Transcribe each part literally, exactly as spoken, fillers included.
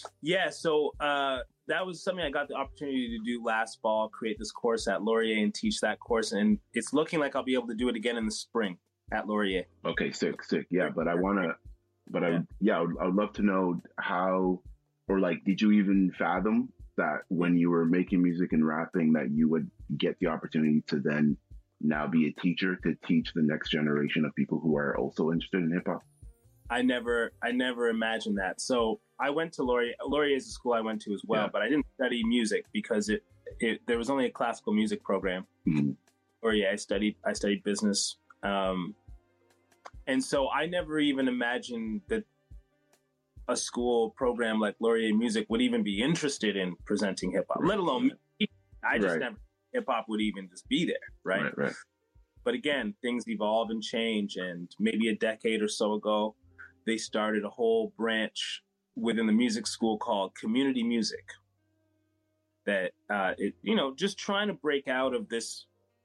Yeah, so uh, that was something I got the opportunity to do last fall, create this course at Laurier and teach that course. And it's looking like I'll be able to do it again in the spring at Laurier. Okay, sick, sick. Yeah, but I want to, but I, yeah, I would, I would love to know how, or like, did you even fathom that when you were making music and rapping that you would get the opportunity to then now be a teacher to teach the next generation of people who are also interested in hip hop? I never, I never imagined that. So I went to Laurier. Laurier is a school I went to as well, yeah. But I didn't study music because it, it there was only a classical music program. Mm-hmm. Laurier, I studied, I studied business, um, and so I never even imagined that a school program like Laurier Music would even be interested in presenting hip hop, let alone me. I just right. never hip hop would even just be there, right? Right, right. But again, things evolve and change, and maybe a decade or so ago, they started a whole branch within the music school called community music. That uh, it, you know, just trying to break out of this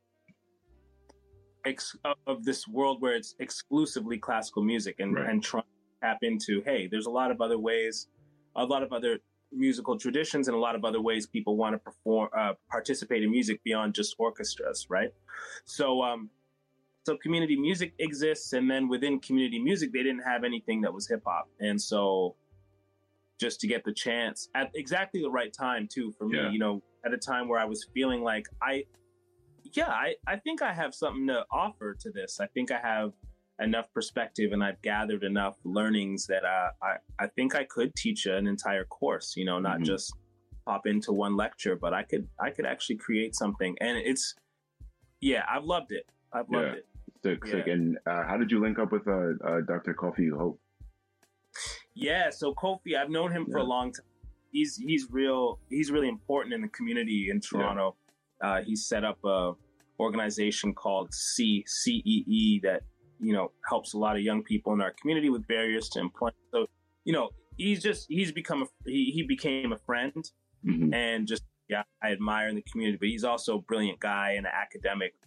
ex- of this world where it's exclusively classical music, and right. and trying to tap into, hey, there's a lot of other ways, a lot of other musical traditions, and a lot of other ways people want to perform, uh, participate in music beyond just orchestras, right? So, um, so community music exists, and then within community music, they didn't have anything that was hip hop, and so just to get the chance at exactly the right time too for me, yeah. you know, at a time where I was feeling like I, yeah, I, I think I have something to offer to this. I think I have enough perspective, and I've gathered enough learnings that uh, I, I think I could teach an entire course, you know, not mm-hmm. just pop into one lecture, but I could, I could actually create something. And it's, yeah, I've loved it. I've loved yeah. it. Sick, yeah. sick. And uh, how did you link up with uh, uh, Doctor Kofi Hope? Yeah, so Kofi, I've known him yeah. for a long time. He's he's real. He's really important in the community in Toronto. Yeah. Uh, he set up a organization called C C E E that, you know, helps a lot of young people in our community with barriers to employment. So, you know, he's just he's become a he, he became a friend, mm-hmm. and just yeah, I admire in the community. But he's also a brilliant guy and an academic.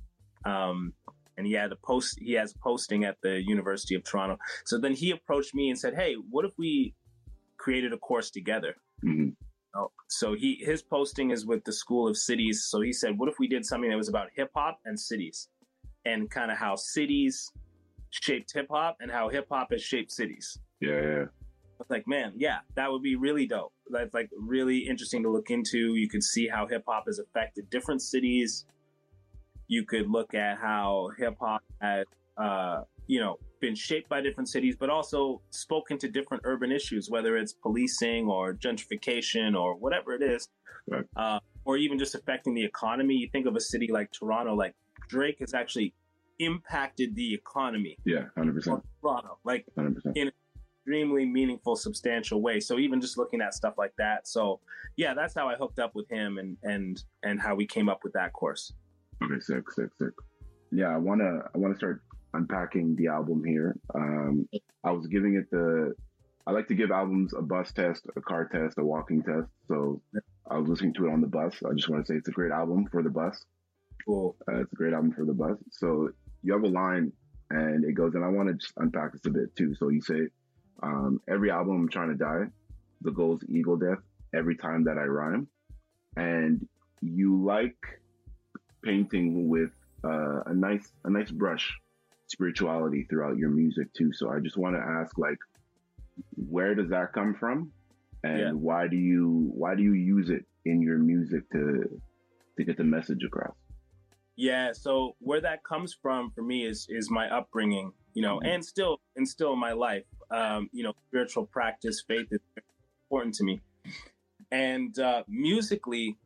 Um, and he had a post. He has a posting at the University of Toronto. So then he approached me and said, "Hey, what if we created a course together?" Mm-hmm. Oh, so he his posting is with the School of Cities. So he said, "What if we did something that was about hip hop and cities, and kind of how cities shaped hip hop and how hip hop has shaped cities?" Yeah, yeah. I was like, man, yeah, that would be really dope. That's like really interesting to look into. You could see how hip hop has affected different cities. You could look at how hip hop has, uh, you know, been shaped by different cities, but also spoken to different urban issues, whether it's policing or gentrification or whatever it is, right. uh, or even just affecting the economy. You think of a city like Toronto, like Drake has actually impacted the economy. Yeah, one hundred percent. Toronto, like one hundred percent. in an extremely meaningful, substantial way. So even just looking at stuff like that. So yeah, that's how I hooked up with him, and and and how we came up with that course. Okay, sick, sick, sick. Yeah, I wanna I wanna start unpacking the album here. Um, I was giving it the. I like to give albums a bus test, a car test, a walking test. So I was listening to it on the bus. I just want to say it's a great album for the bus. Cool. Uh, it's a great album for the bus. So you have a line, and it goes, and I want to just unpack this a bit too. So you say, um, every album I'm trying to die. The goal is ego death every time that I rhyme. And you like painting with uh, a nice a nice brush spirituality throughout your music too. So I just want to ask, like, where does that come from, and yeah. why do you why do you use it in your music to to get the message across? Yeah, so where that comes from for me is is my upbringing, you know, mm-hmm. and still and still in my life, um, you know, spiritual practice, faith is important to me, and uh, musically.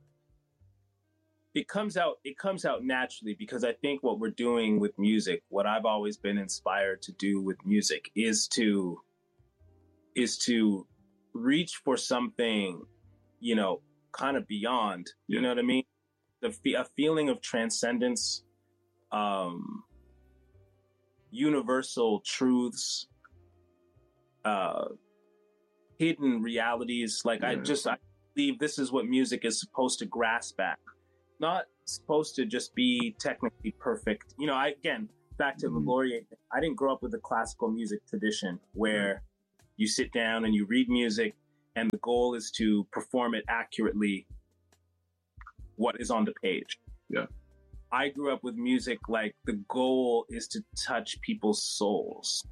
It comes out, it comes out naturally, because I think what we're doing with music, what I've always been inspired to do with music is to, is to reach for something, you know, kind of beyond, yeah. you know what I mean? The a feeling of transcendence, um, universal truths, uh, hidden realities. Like yeah. I just, I believe this is what music is supposed to grasp at. Not supposed to just be technically perfect. You know, I, again, back to mm-hmm. the Laurier, I didn't grow up with a classical music tradition where mm-hmm. you sit down and you read music and the goal is to perform it accurately, what is on the page. Yeah. I grew up with music like the goal is to touch people's souls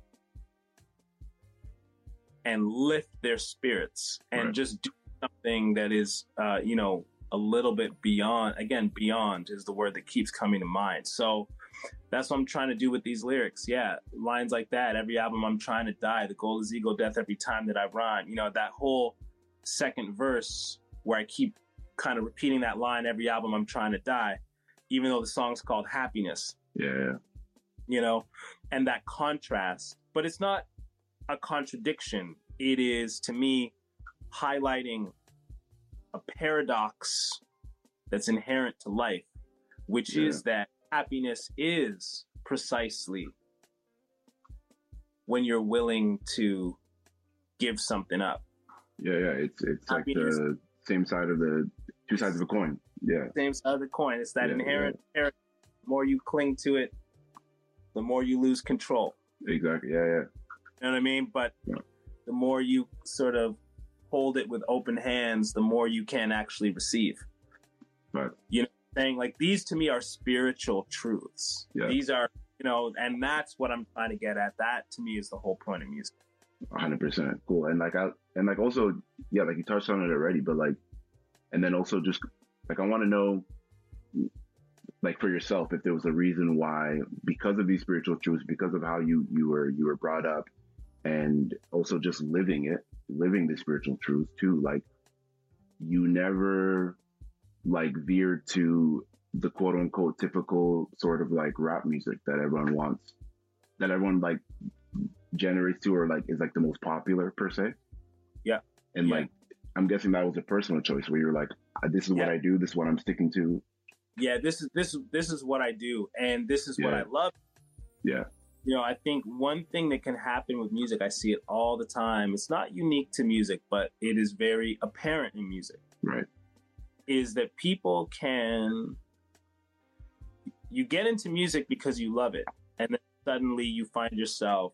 and lift their spirits and Right. just do something that is, uh, you know, a little bit beyond. Again, beyond is the word that keeps coming to mind. So that's what I'm trying to do with these lyrics. Yeah, lines like that. Every album I'm trying to die. The goal is ego death every time that I rhyme. You know, that whole second verse where I keep kind of repeating that line, every album I'm trying to die, even though the song's called Happiness. Yeah. You know, and that contrast. But it's not a contradiction. It is, to me, highlighting a paradox that's inherent to life, which Yeah. is that happiness is precisely when you're willing to give something up. Yeah, yeah. It's it's Happiness. like the same side of the two sides of a coin. Yeah. Same side of the coin. It's that Yeah, inherent paradox. The more you cling to it, the more you lose control. Exactly. Yeah, yeah. You know what I mean? But Yeah. the more you sort of hold it with open hands, the more you can actually receive. But You know, saying like these to me are spiritual truths. Yeah. These are, you know, and that's what I'm trying to get at. That to me is the whole point of music. one hundred percent cool. And like I and like also, yeah, like you touched on it already, but like, and then also just like I want to know, like for yourself, if there was a reason why, because of these spiritual truths, because of how you you were you were brought up, and also just living it, living the spiritual truths too, like you never like veered to the quote unquote typical sort of like rap music that everyone wants, that everyone like generates to, or like is like the most popular per se. Yeah. And Yeah. like, I'm guessing that was a personal choice where you're like, this is what Yeah. I do, this is what I'm sticking to. Yeah, this is this is this is what I do, and this is what Yeah. I love. Yeah. You know, I think one thing that can happen with music, I see it all the time. It's not unique to music, but it is very apparent in music. Right. Is that people can, you get into music because you love it, and then suddenly you find yourself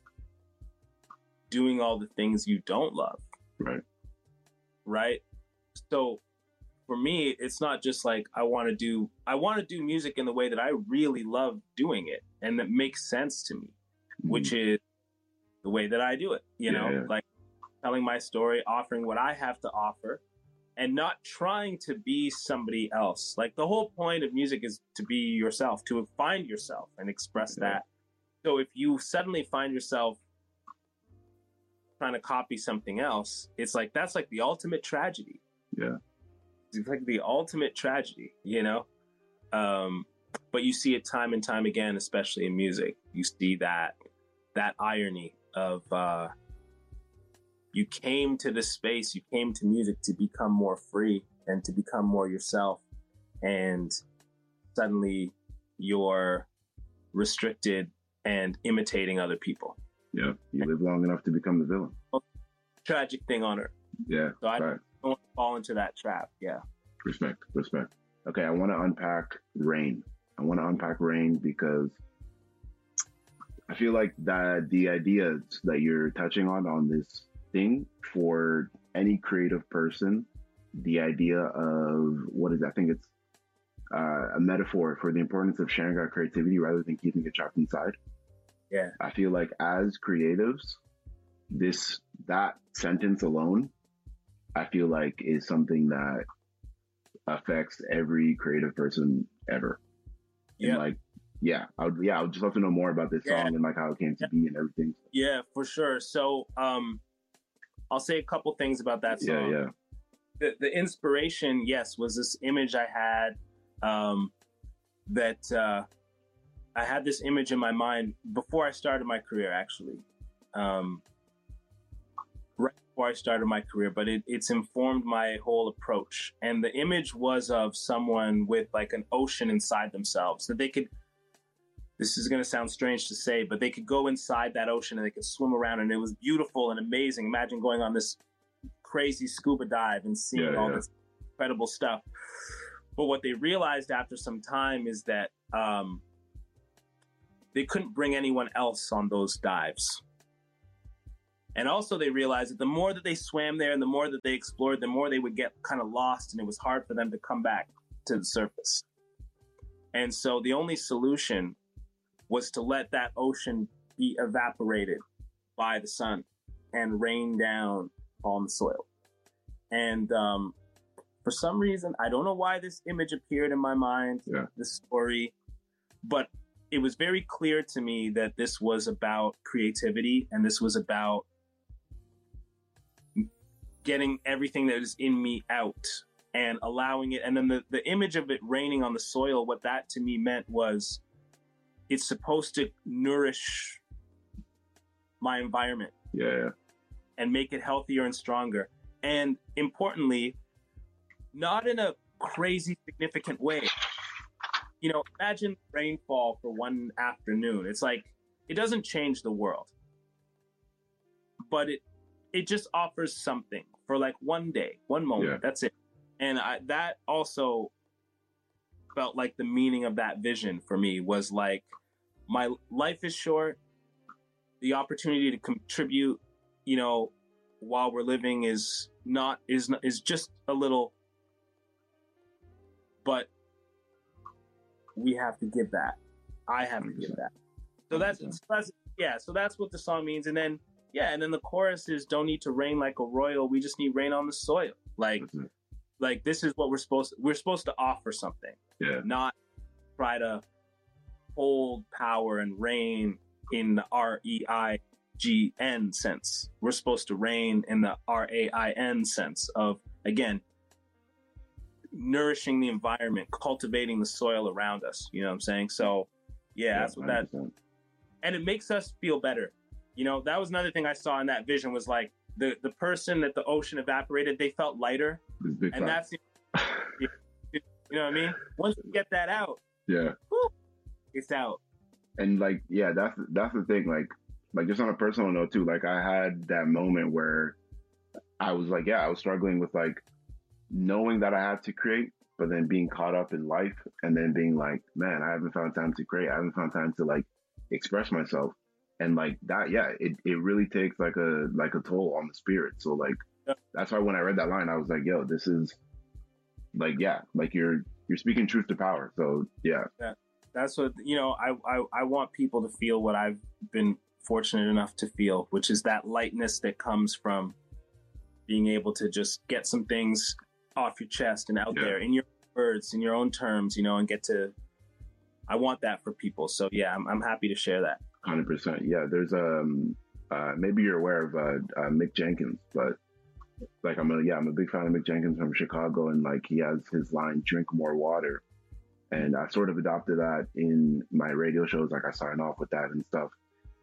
doing all the things you don't love. Right. Right. So for me, it's not just like I want to do, I want to do music in the way that I really love doing it and that makes sense to me, Mhm. which is the way that I do it, you Yeah, know, yeah. like telling my story, offering what I have to offer, and not trying to be somebody else. Like the whole point of music is to be yourself, to find yourself and express Yeah. that. So if you suddenly find yourself trying to copy something else, it's like, that's like the ultimate tragedy. Yeah. It's like the ultimate tragedy, you know? Um, but you see it time and time again, especially in music. You see that, that irony of, uh, you came to this space, you came to music to become more free and to become more yourself. And suddenly you're restricted and imitating other people. Yeah. You live long enough to become the villain. Tragic thing on earth. Yeah. So I Right. don't fall into that trap. Yeah. Respect. Respect. Okay. I want to unpack Rain. I want to unpack Rain because I feel like that the ideas that you're touching on on this thing, for any creative person, the idea of what is, I think it's uh, a metaphor for the importance of sharing our creativity rather than keeping it trapped inside. Yeah. I feel like as creatives, this, that sentence alone, I feel like is something that affects every creative person ever. And Yeah. like, yeah, I would, yeah, I would just love to know more about this Yeah. song and like how it came to be and everything. Yeah, for sure. So, um, I'll say a couple things about that song. Yeah, yeah. The, the inspiration, yes, was this image I had, um, that, uh, I had this image in my mind before I started my career, actually, um, right before I started my career, but it, it's informed my whole approach. And the image was of someone with like an ocean inside themselves that they could, this is going to sound strange to say, but they could go inside that ocean and they could swim around, and it was beautiful and amazing. Imagine going on this crazy scuba dive and seeing Yeah, all yeah. this incredible stuff. But what they realized after some time is that, um, they couldn't bring anyone else on those dives. And also they realized that the more that they swam there and the more that they explored, the more they would get kind of lost, and it was hard for them to come back to the surface. And so the only solution was to let that ocean be evaporated by the sun and rain down on the soil. And um, for some reason, I don't know why this image appeared in my mind, yeah. this story, but it was very clear to me that this was about creativity, and this was about getting everything that is in me out and allowing it. And then the, the image of it raining on the soil, what that to me meant was it's supposed to nourish my environment. Yeah, yeah. And make it healthier and stronger. And importantly, not in a crazy significant way. You know, imagine rainfall for one afternoon. It's like, it doesn't change the world, but it it just offers something for like one day, one moment. Yeah. That's it. And I, that also felt like the meaning of that vision for me was like, my life is short. The opportunity to contribute, you know, while we're living is not, is not, is just a little, but we have to give that. I have to give that. So that's, so that's, yeah. So that's what the song means. And then, yeah. And then the chorus is, don't need to rain like a royal. We just need rain on the soil. Like, like this is what we're supposed to, we're supposed to offer something. Yeah. Not try to hold power and reign in the R E I G N sense. We're supposed to reign in the R A I N sense of, again, nourishing the environment, cultivating the soil around us. You know what I'm saying? So yeah, yeah that's what that, and it makes us feel better. You know, that was another thing I saw in that vision was like the, the person that the ocean evaporated, they felt lighter. And time. That's, you know what I mean? Once you get that out, yeah, whew, it's out. And like, yeah, that's, that's the thing. Like, like just on a personal note too, like I had that moment where I was like, yeah, I was struggling with like knowing that I had to create, but then being caught up in life and then being like, man, I haven't found time to create. I haven't found time to like express myself. And like that, yeah, it, it really takes like a, like a toll on the spirit. So like, yeah. That's why when I read that line, I was like, yo, this is like, yeah, like you're, you're speaking truth to power. So yeah. yeah. That's what, you know, I, I, I want people to feel what I've been fortunate enough to feel, which is that lightness that comes from being able to just get some things off your chest and out yeah. there in your words, in your own terms, you know, and get to, I want that for people. So yeah, I'm, I'm happy to share that. one hundred percent. Yeah. There's, um, uh, maybe you're aware of, uh, uh, Mick Jenkins, but like, I'm a, yeah, I'm a big fan of Mick Jenkins from Chicago. And like, he has his line, drink more water. And I sort of adopted that in my radio shows. Like I sign off with that and stuff.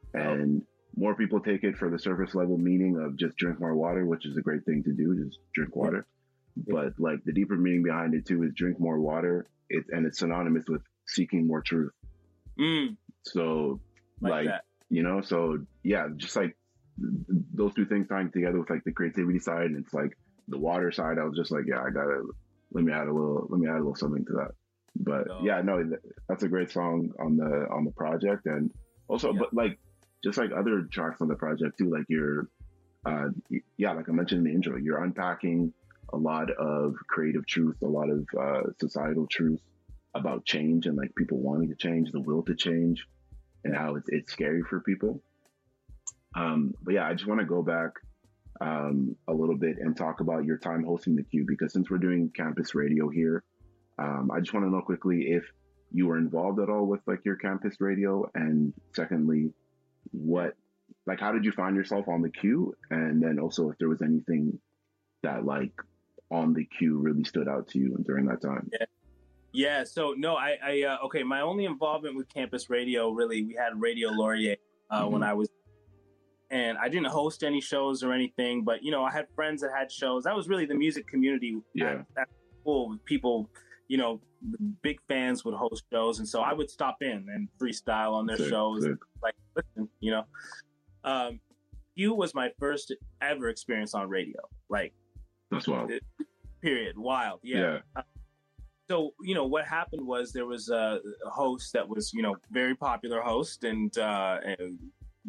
And more people take it for the surface level meaning of just drink more water, which is a great thing to do, just drink water. Yeah. But like the deeper meaning behind it too is drink more water. It's, and it's synonymous with seeking more truth. Mm. So like, like you know, so yeah, just like those two things tying together with like the creativity side and it's like the water side, I was just like, yeah, I gotta, let me add a little, let me add a little something to that. But no. yeah, no, that's a great song on the, on the project. And also, yeah. but like, just like other tracks on the project too, like you're, uh, yeah, like I mentioned in the intro, you're unpacking a lot of creative truth, a lot of uh, societal truth about change and like people wanting to change, the will to change, and how it's it's scary for people. Um, but yeah, I just want to go back um, a little bit and talk about your time hosting the Q, because since we're doing campus radio here, um, I just want to know quickly if you were involved at all with like your campus radio, and secondly, what, like, how did you find yourself on the Q? And then also if there was anything that like on the Q really stood out to you during that time. Yeah. Yeah. So no, I, I, uh, okay. My only involvement with campus radio, really, we had Radio Laurier uh, mm-hmm. when I was, and I didn't host any shows or anything, but you know, I had friends that had shows. That was really the music community. Yeah. At, at school, people, you know, big fans would host shows. And so I would stop in and freestyle on their sick, shows. Sick. Like, listen, you know, um, Q was my first ever experience on radio. Like, that's wild. It, period. Wild. Yeah. yeah. Uh, so, you know, what happened was there was a, a host that was, you know, very popular host and, uh, and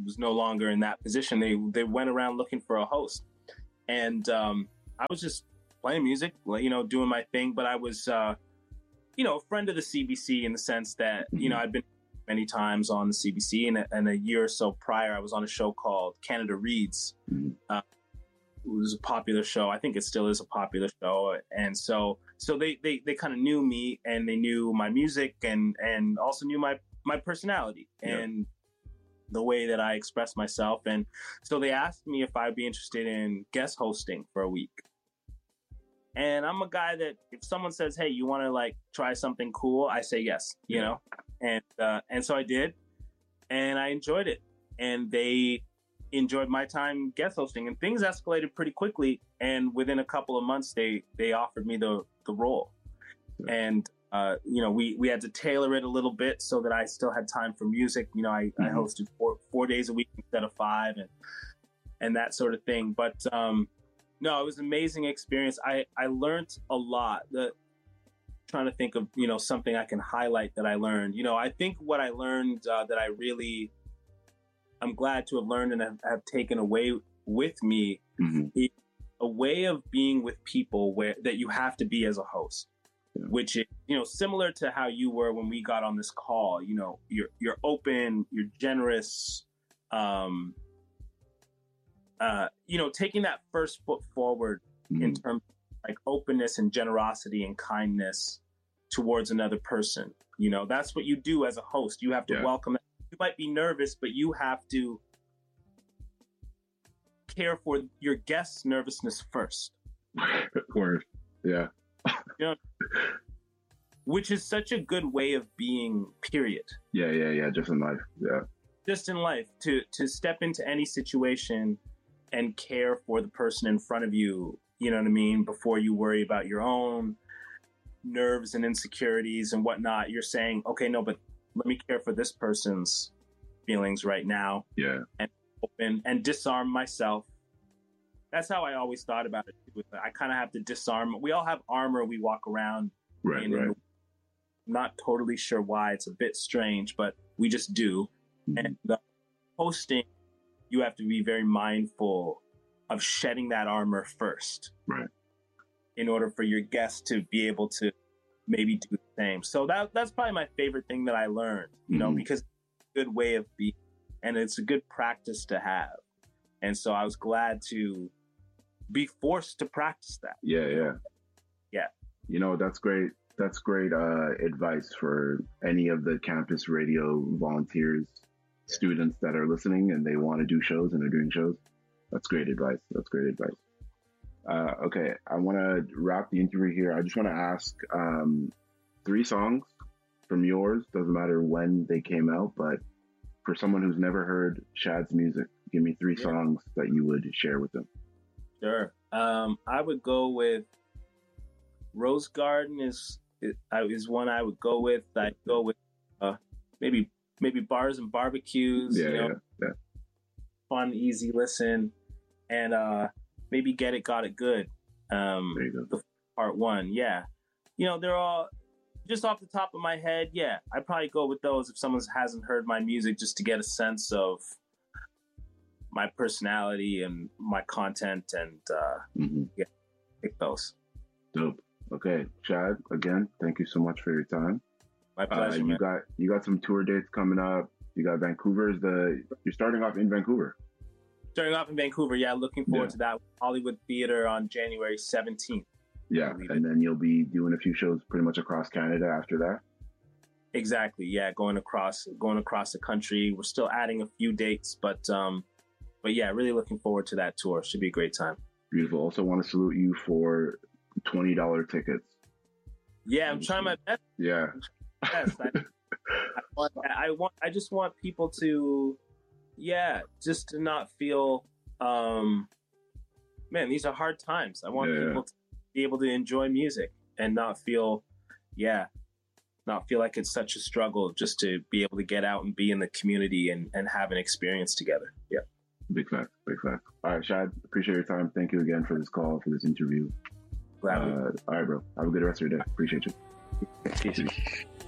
was no longer in that position. They they went around looking for a host, and um, I was just playing music, you know, doing my thing. But I was, uh, you know, a friend of the C B C in the sense that, you know, I'd been many times on the C B C, and a, and a year or so prior, I was on a show called Canada Reads. Uh, it was a popular show. I think it still is a popular show. And so, so they, they, they kind of knew me, and they knew my music, and, and also knew my, my personality yeah. and the way that I express myself. And so they asked me if I'd be interested in guest hosting for a week. And I'm a guy that if someone says, hey, you want to like try something cool, I say yes, you yeah. know? And, uh, and so I did, and I enjoyed it. And they enjoyed my time guest hosting, and things escalated pretty quickly. And within a couple of months, they, they offered me the, the role. Yeah. And, uh, you know, we, we had to tailor it a little bit so that I still had time for music. You know, I, mm-hmm. I hosted four, four days a week instead of five, and, and that sort of thing. But, um, no, it was an amazing experience. I, I learned a lot. The, trying to think of, you know, something I can highlight that I learned. You know, I think what I learned uh, that I really, I'm glad to have learned and have, have taken away with me mm-hmm. is a way of being with people where that you have to be as a host, yeah. which is, you know, similar to how you were when we got on this call. You know, you're you're open, you're generous, um, uh, you know, taking that first foot forward mm-hmm. in terms of like openness and generosity and kindness towards another person. You know, that's what you do as a host. You have to yeah. welcome them. You might be nervous, but you have to care for your guest's nervousness first. Word. Yeah. You know, which is such a good way of being, period. Yeah, yeah, yeah. Just in life. Yeah. Just in life, to to step into any situation and care for the person in front of you, you know what I mean? Before you worry about your own nerves and insecurities and whatnot, you're saying, okay, no, but let me care for this person's feelings right now. Yeah. And open and disarm myself. That's how I always thought about it. I kind of have to disarm. We all have armor we walk around. Right, right. I'm not totally sure why. It's a bit strange, but we just do. Mm-hmm. And the hosting, you have to be very mindful of shedding that armor first. Right. In order for your guests to be able to maybe do the same. So that that's probably my favorite thing that I learned, you know, mm-hmm. because it's a good way of being, and it's a good practice to have. And so I was glad to be forced to practice that. Yeah, yeah. Yeah. You know, that's great. That's great uh, advice for any of the campus radio volunteers, students that are listening and they want to do shows and are doing shows. That's great advice. That's great advice. Uh, okay, I want to wrap the interview here. I just want to ask um, three songs from yours. Doesn't matter when they came out, but for someone who's never heard Shad's music, give me three yeah. songs that you would share with them. Sure. Um, I would go with Rose Garden is is one I would go with. I'd go with uh, maybe maybe Bars and Barbecues. Yeah, you know, yeah, yeah. Fun, easy listen, and uh, maybe Get It, Got It Good. Um, there you go. The part one, yeah. You know, they're all just off the top of my head. Yeah, I'd probably go with those if someone hasn't heard my music, just to get a sense of my personality and my content, and uh, mm-hmm. yeah, pick those. Dope. Okay, Shad, again, thank you so much for your time. My pleasure. Uh, you man. got you got some tour dates coming up. You got Vancouver's the you're starting off in Vancouver. Starting off in Vancouver, yeah. Looking forward yeah. to that. Hollywood Theater on January seventeenth. Yeah, and then you'll be doing a few shows pretty much across Canada after that. Exactly. Yeah, going across going across the country. We're still adding a few dates, but um, but yeah, really looking forward to that tour. Should be a great time. Beautiful. Also, want to salute you for twenty dollar tickets. Yeah, I'm trying my best. Yeah. Yes, I, I, want, I want. I just want people to, yeah, just to not feel. Um, man, these are hard times. I want yeah. people to be able to enjoy music and not feel, yeah, not feel like it's such a struggle. Just to be able to get out and be in the community and and have an experience together. Yeah. Big fact. Big fact. All right, Shad. Appreciate your time. Thank you again for this call, for this interview. Uh, all right, bro. Have a good rest of your day. Appreciate you. Peace.